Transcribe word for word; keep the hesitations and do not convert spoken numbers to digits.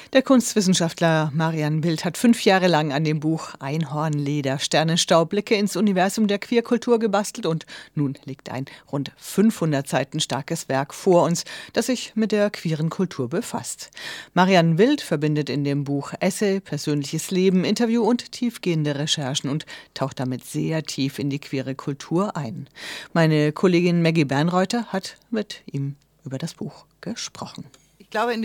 Der Kunstwissenschaftler Marian Wild hat fünf Jahre lang an dem Buch Einhornleder, Sternenstaub, Blicke ins Universum der Queerkultur gebastelt und nun liegt ein rund fünfhundert Seiten starkes Werk vor uns, das sich mit der queeren Kultur befasst. Marian Wild verbindet in dem Buch Essay, persönliches Leben, Interview und tiefgehende Recherchen und taucht damit sehr tief in die queere Kultur ein. Meine Kollegin Maggie Bernreuther hat mit ihm über das Buch gesprochen. Ich glaube, in